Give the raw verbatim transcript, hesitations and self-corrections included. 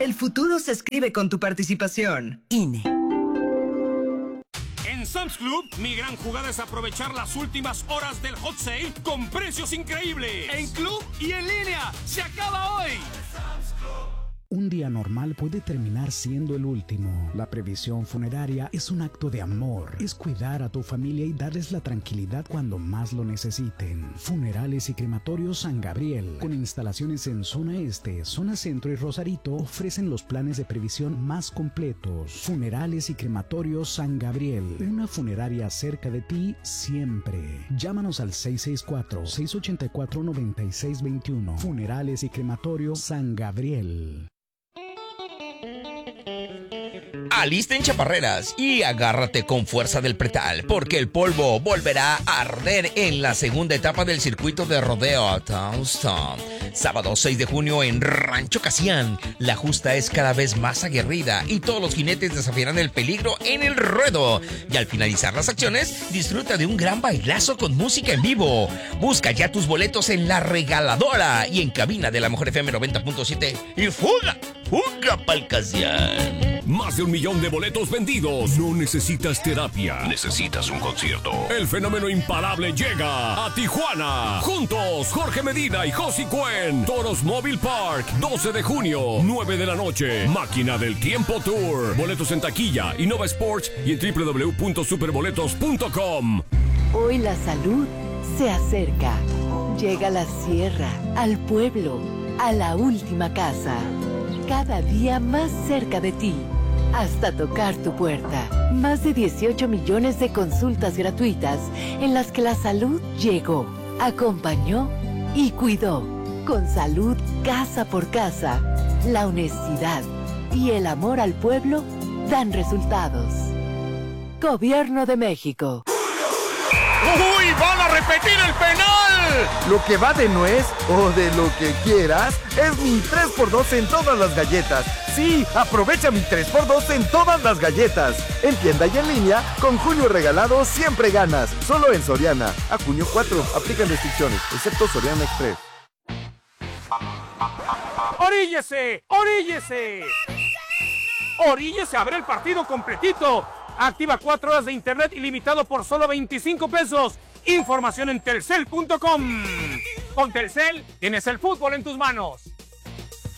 El futuro se escribe con tu participación. I N E. En Sam's Club, mi gran jugada es aprovechar las últimas horas del hot sale con precios increíbles. En club y en línea, se acaba hoy. Un día normal puede terminar siendo el último. La previsión funeraria es un acto de amor. Es cuidar a tu familia y darles la tranquilidad cuando más lo necesiten. Funerales y Crematorios San Gabriel, con instalaciones en Zona Este, Zona Centro y Rosarito, ofrecen los planes de previsión más completos. Funerales y Crematorios San Gabriel, una funeraria cerca de ti siempre. Llámanos al seis seis cuatro, seis ocho cuatro, nueve seis dos uno. Funerales y Crematorios San Gabriel. Alisten chaparreras y agárrate con fuerza del pretal, porque el polvo volverá a arder en la segunda etapa del circuito de rodeo Townstone. Sábado seis de junio en Rancho Casián. La justa es cada vez más aguerrida y todos los jinetes desafiarán el peligro en el ruedo. Y al finalizar las acciones, disfruta de un gran bailazo con música en vivo. Busca ya tus boletos en La Regaladora y en cabina de la Mejor F M noventa punto siete. Y fuga, fuga pa'l Casián. Más de un millón de boletos vendidos. No necesitas terapia. Necesitas un concierto. El fenómeno imparable llega a Tijuana. Juntos, Jorge Medina y Josie Cuen. Toros Mobile Park. doce de junio, nueve de la noche. Máquina del Tiempo Tour. Boletos en taquilla, Innova Sports y en doble u doble u doble u punto superboletos punto com. Hoy la salud se acerca. Llega a la sierra, al pueblo, a la última casa. Cada día más cerca de ti, hasta tocar tu puerta. Más de dieciocho millones de consultas gratuitas en las que la salud llegó, acompañó y cuidó. Con salud casa por casa, la honestidad y el amor al pueblo dan resultados. Gobierno de México. ¡Uy! ¡Van a repetir el penal! Lo que va de nuez o de lo que quieras es mi tres por dos en todas las galletas. Sí, aprovecha mi tres por dos en todas las galletas. En tienda y en línea, con junio regalado siempre ganas. Solo en Soriana. A junio cuatro, aplican restricciones, excepto Soriana Express. ¡Oríllese! ¡Oríllese! ¡Oríllese! ¡Abre el partido completito! Activa cuatro horas de internet ilimitado por solo veinticinco pesos. Información en telcel punto com. Con Telcel tienes el fútbol en tus manos.